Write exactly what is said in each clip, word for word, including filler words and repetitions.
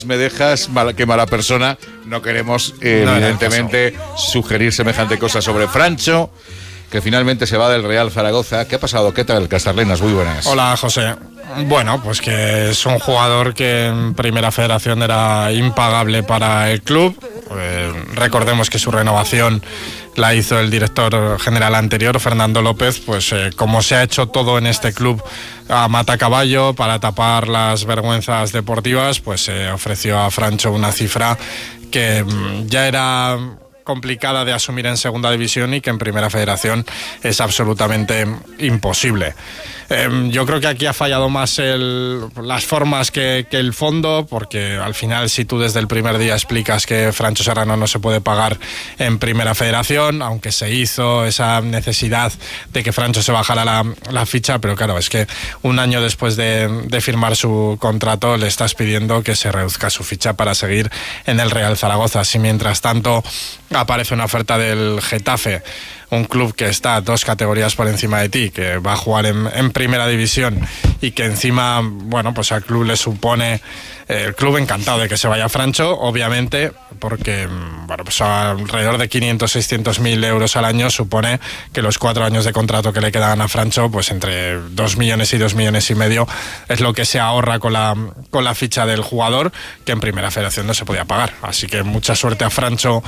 Me dejas mal, que mala persona. No queremos, eh, no, evidentemente, sugerir semejante cosa sobre Francho, que finalmente se va del Real Zaragoza. ¿Qué ha pasado? ¿Qué tal, Castarlenas? Muy buenas. Hola, José. Bueno, pues que es un jugador que en Primera Federación era impagable para el club. Eh, recordemos que su renovación la hizo el director general anterior, Fernando López. Pues eh, como se ha hecho todo en este club a matacaballo para tapar las vergüenzas deportivas, pues se eh, ofreció a Francho una cifra que mm, ya era complicada de asumir en segunda división y que en Primera Federación es absolutamente imposible. Eh, yo creo que aquí ha fallado más el, las formas que, que el fondo, porque al final si tú desde el primer día explicas que Francho Serrano no se puede pagar en Primera Federación, aunque se hizo esa necesidad de que Francho se bajara la, la ficha, pero claro, es que un año después de, de firmar su contrato le estás pidiendo que se reduzca su ficha para seguir en el Real Zaragoza. Si mientras tanto aparece una oferta del Getafe, un club que está dos categorías por encima de ti, que va a jugar en, en Primera División y que encima, bueno, pues al club le supone, eh, el club encantado de que se vaya Francho, obviamente, porque, bueno, pues alrededor de quinientos, seiscientos mil euros al año supone que los cuatro años de contrato que le quedan a Francho, pues entre dos millones y dos millones y medio es lo que se ahorra con la, con la ficha del jugador, que en Primera Federación no se podía pagar. Así que mucha suerte a Francho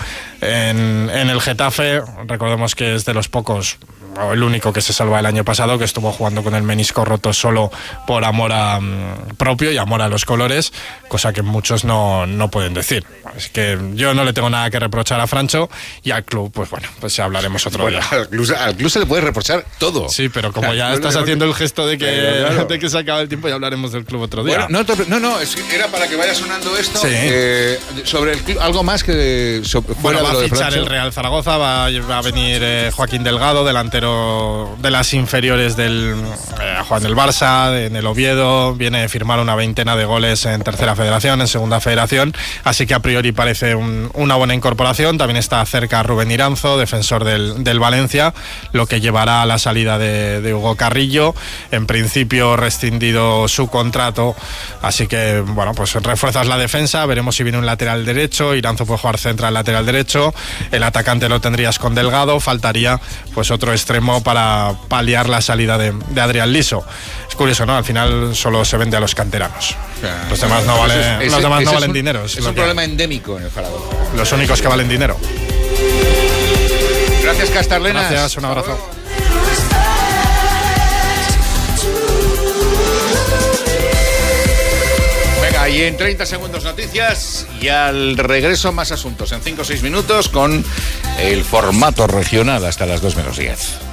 en, en el Getafe. Recordemos que es de los pocos, o el único que se salva el año pasado, que estuvo jugando con el menisco roto solo por amor a, um, propio y amor a los colores, cosa que muchos no, no pueden decir. Así que yo no le tengo nada que reprochar a Francho, y al club, pues bueno, pues ya hablaremos otro bueno, día. Al club, al club se le puede reprochar todo. Sí, pero como ya estás haciendo el gesto de que, claro, de que se acaba el tiempo, ya hablaremos del club otro día. Bueno, no, no, no, es que era para que vaya sonando esto. Sí. Eh, sobre el club, algo más que sobre, bueno, va a fichar el Real Zaragoza, va, va a venir eh, Joaquín Delgado, delantero de las inferiores del eh, Juan del Barça, en el Oviedo. Viene a firmar una veintena de goles en Tercera Federación, en Segunda Federación, así que a priori parece un, una buena incorporación. También está cerca Rubén Iranzo, defensor del, del Valencia, lo que llevará a la salida de, de Hugo Carrillo, en principio rescindido su contrato, así que bueno, pues refuerzas la defensa. Veremos si viene un lateral derecho. Iranzo puede jugar central, lateral derecho. El atacante lo tendrías con Delgado. Faltaría pues otro extremo para paliar la salida de, de Adrián Liso. Es curioso, ¿no? Al final solo se vende a los canteranos. Claro. Los demás no valen, es, los demás no valen un, dinero. Es, es un problema endémico en el Zaragoza. Los únicos que valen dinero. Gracias, Castarlenas. Gracias, un abrazo. Venga, y en treinta segundos noticias, y al regreso más asuntos en cinco o seis minutos con el formato regional hasta las dos menos diez.